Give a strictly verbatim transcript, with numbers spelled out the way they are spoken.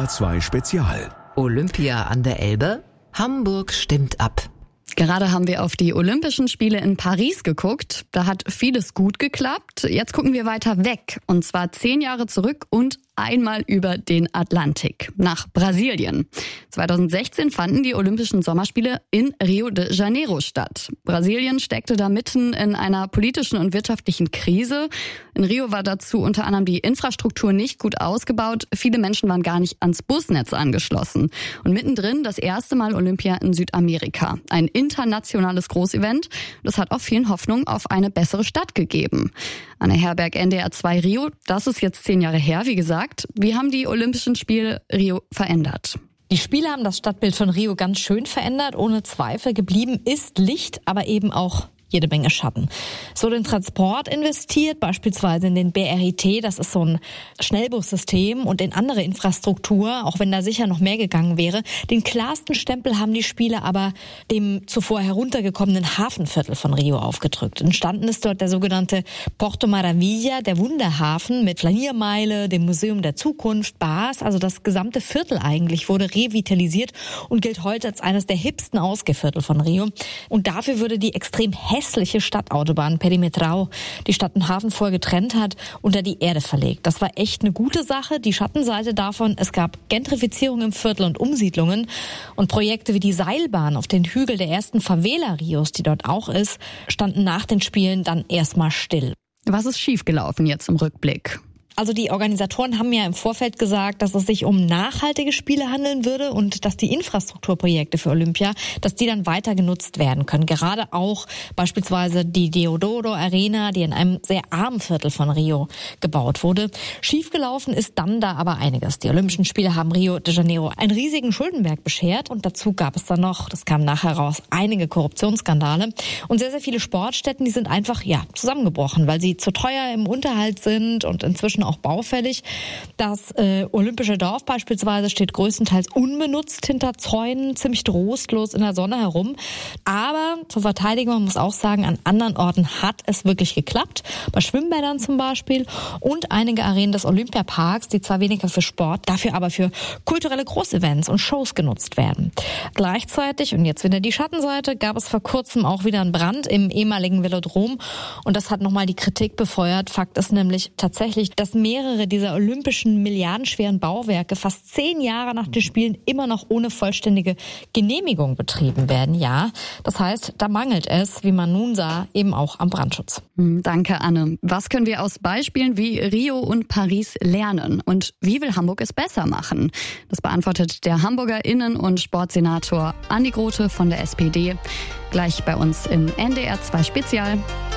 R zwei Spezial. Olympia an der Elbe? Hamburg stimmt ab. Gerade haben wir auf die Olympischen Spiele in Paris geguckt. Da hat vieles gut geklappt. Jetzt gucken wir weiter weg. Und zwar zehn Jahre zurück und einmal über den Atlantik, nach Brasilien. zweitausendsechzehn fanden die Olympischen Sommerspiele in Rio de Janeiro statt. Brasilien steckte da mitten in einer politischen und wirtschaftlichen Krise. In Rio war dazu unter anderem die Infrastruktur nicht gut ausgebaut. Viele Menschen waren gar nicht ans Busnetz angeschlossen. Und mittendrin das erste Mal Olympia in Südamerika. Ein internationales Großevent. Das hat auch vielen Hoffnung auf eine bessere Stadt gegeben. Anne Herberg, N D R zwei Rio. Das ist jetzt zehn Jahre her, wie gesagt. Wie haben die Olympischen Spiele Rio verändert? Die Spiele haben das Stadtbild von Rio ganz schön verändert. Ohne Zweifel geblieben ist Licht, aber eben auch jede Menge Schatten. Es wurde in Transport investiert, beispielsweise in den B R I T, das ist so ein Schnellbussystem, und in andere Infrastruktur, auch wenn da sicher noch mehr gegangen wäre. Den klarsten Stempel haben die Spiele aber dem zuvor heruntergekommenen Hafenviertel von Rio aufgedrückt. Entstanden ist dort der sogenannte Porto Maravilla, der Wunderhafen mit Flaniermeile, dem Museum der Zukunft, Bars, also das gesamte Viertel eigentlich wurde revitalisiert und gilt heute als eines der hipsten Ausgehviertel von Rio. Und dafür würde die extrem hässliche Stadtautobahn Perimetral, die Stadt und Hafen vorher getrennt hat, unter die Erde verlegt. Das war echt eine gute Sache. Die Schattenseite davon, es gab Gentrifizierung im Viertel und Umsiedlungen und Projekte wie die Seilbahn auf den Hügel der ersten Favela Rios, die dort auch ist, standen nach den Spielen dann erstmal still. Was ist schiefgelaufen jetzt im Rückblick? Also die Organisatoren haben ja im Vorfeld gesagt, dass es sich um nachhaltige Spiele handeln würde und dass die Infrastrukturprojekte für Olympia, dass die dann weiter genutzt werden können. Gerade auch beispielsweise die Deodoro Arena, die in einem sehr armen Viertel von Rio gebaut wurde. Schiefgelaufen ist dann da aber einiges. Die Olympischen Spiele haben Rio de Janeiro einen riesigen Schuldenberg beschert und dazu gab es dann noch, das kam nachher raus, einige Korruptionsskandale. Und sehr, sehr viele Sportstätten, die sind einfach ja zusammengebrochen, weil sie zu teuer im Unterhalt sind und inzwischen auch baufällig. Das äh, Olympische Dorf beispielsweise steht größtenteils unbenutzt hinter Zäunen, ziemlich trostlos in der Sonne herum. Aber zur Verteidigung, man muss auch sagen, an anderen Orten hat es wirklich geklappt. Bei Schwimmbädern zum Beispiel und einige Arenen des Olympiaparks, die zwar weniger für Sport, dafür aber für kulturelle Großevents und Shows genutzt werden. Gleichzeitig, und jetzt wieder die Schattenseite, gab es vor kurzem auch wieder einen Brand im ehemaligen Velodrom und das hat nochmal die Kritik befeuert. Fakt ist nämlich tatsächlich, dass mehrere dieser olympischen milliardenschweren Bauwerke fast zehn Jahre nach den Spielen immer noch ohne vollständige Genehmigung betrieben werden. Ja, das heißt, da mangelt es, wie man nun sah, eben auch am Brandschutz. Danke, Anne. Was können wir aus Beispielen wie Rio und Paris lernen? Und wie will Hamburg es besser machen? Das beantwortet der Hamburger Innen- und Sportsenator Andi Grote von der S P D gleich bei uns im N D R zwei Spezial.